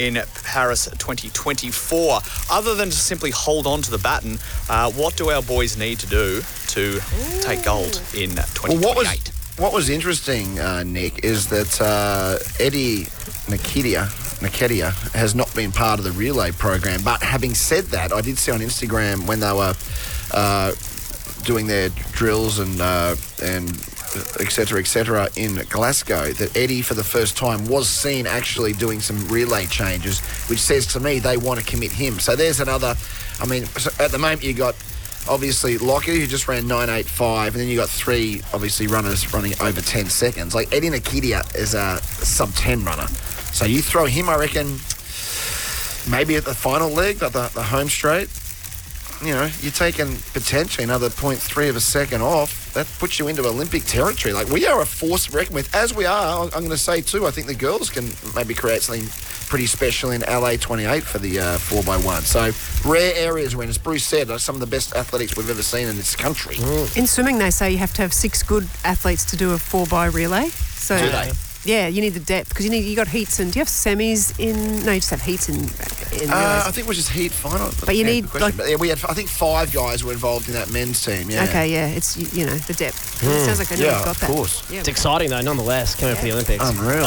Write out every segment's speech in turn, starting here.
in Paris 2024. Other than to simply hold on to the baton, what do our boys need to do to take gold in 2028? What was interesting, Nick, is that Eddie Nketiah has not been part of the relay program. But having said that, I did see on Instagram when they were doing their drills and et cetera, in Glasgow, that Eddie, for the first time, was seen actually doing some relay changes, which says to me they want to commit him. So there's another, at the moment you got, obviously, Lockie, who just ran 9.85, and then you got three, obviously, runners running over 10 seconds. Like, Eddie Nketiah is a sub-10 runner. So you throw him, I reckon, maybe at the final leg, at the home straight. You know, you're taking potentially another 0.3 of a second off. That puts you into Olympic territory. Like, we are a force to reckon with. As we are, I'm going to say, too, I think the girls can maybe create something pretty special in LA 28 for the 4x1. So, rare areas when, as Bruce said, are some of the best athletics we've ever seen in this country. In swimming, they say you have to have 6 good athletes to do a 4x relay. So, do they? Yeah, you need the depth because you got heats and do you have semis in? No, you just have heats in I think it was just heat final. But you need but yeah, we had I think 5 guys were involved in that men's team. Yeah. Okay, yeah, it's the depth. It sounds like they never got that. Of course. Yeah. It's exciting though, nonetheless, coming up for the Olympics. Unreal.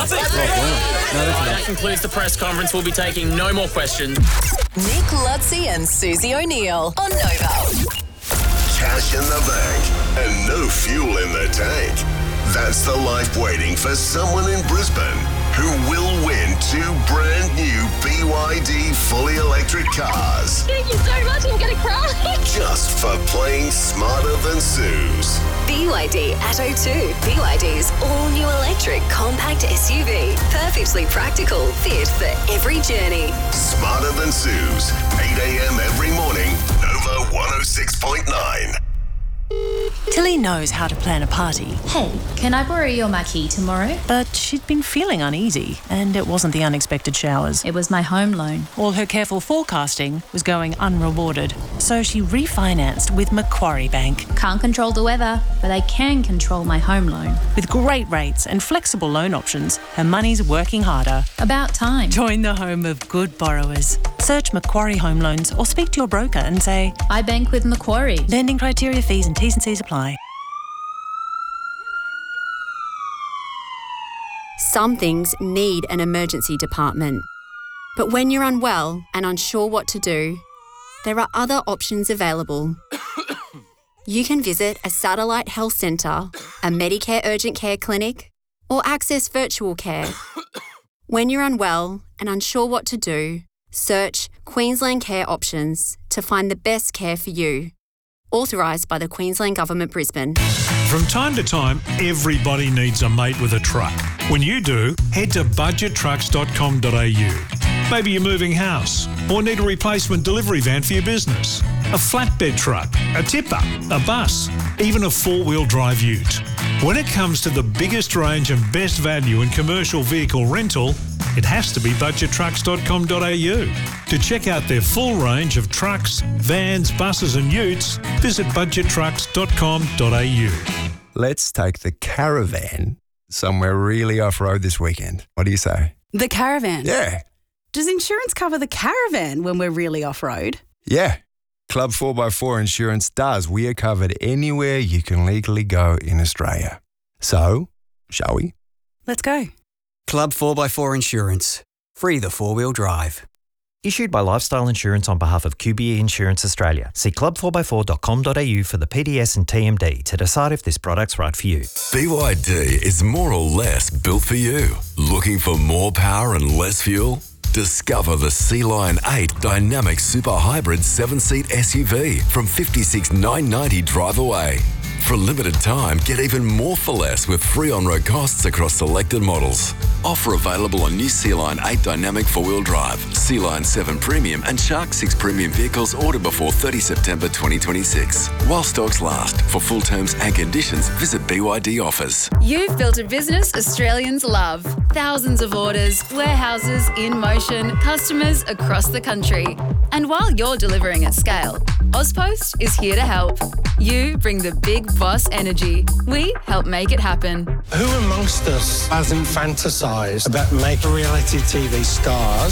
That concludes the press conference. We'll be taking no more questions. Nick Lutzi and Susie O'Neill on Nova. Cash in the bank and no fuel in the tank. That's the life waiting for someone in Brisbane who will win 2 brand new BYD fully electric cars. Thank you so much, I'm going to cry. Just for playing smarter than Suze. BYD Atto 2. BYD's all-new electric compact SUV. Perfectly practical, fit for every journey. Smarter than Suze. 8 a.m. every morning. Nova 106.9. Tilly knows how to plan a party. Hey, can I borrow your marquee tomorrow? But she'd been feeling uneasy, and it wasn't the unexpected showers. It was my home loan. All her careful forecasting was going unrewarded. So she refinanced with Macquarie Bank. Can't control the weather, but I can control my home loan. With great rates and flexible loan options, her money's working harder. About time. Join the home of good borrowers. Search Macquarie Home Loans or speak to your broker and say, I bank with Macquarie. Lending criteria, fees and T's and C's apply. Some things need an emergency department. But when you're unwell and unsure what to do, there are other options available. You can visit a satellite health centre, a Medicare urgent care clinic, or access virtual care. When you're unwell and unsure what to do, search Queensland Care Options to find the best care for you. Authorised by the Queensland Government, Brisbane. From time to time, everybody needs a mate with a truck. When you do, head to budgettrucks.com.au. Maybe you're moving house or need a replacement delivery van for your business, a flatbed truck, a tipper, a bus, even a 4-wheel drive ute. When it comes to the biggest range and best value in commercial vehicle rental, it has to be budgettrucks.com.au. To check out their full range of trucks, vans, buses and utes, visit budgettrucks.com.au. Let's take the caravan somewhere really off-road this weekend. What do you say? The caravan? Yeah. Does insurance cover the caravan when we're really off-road? Yeah. Club 4x4 Insurance does. We are covered anywhere you can legally go in Australia. So, shall we? Let's go. Club 4x4 Insurance. Free the 4-wheel drive. Issued by Lifestyle Insurance on behalf of QBE Insurance Australia. See club4x4.com.au for the PDS and TMD to decide if this product's right for you. BYD is more or less built for you. Looking for more power and less fuel? Discover the Sea-Line 8 Dynamic Super Hybrid 7-seat SUV from $56,990 drive away. For a limited time, get even more for less with free on-road costs across selected models. Offer available on new Sea-Line 8 Dynamic 4-wheel drive, Sea-Line 7 Premium and Shark 6 Premium vehicles ordered before 30 September 2026. While stocks last. For full terms and conditions, visit BYD Offers. You've built a business Australians love. Thousands of orders, warehouses in motion, customers across the country. And while you're delivering at scale, Ozpost is here to help. You bring the big boss energy. We help make it happen. Who amongst us hasn't fantasised about making reality TV stars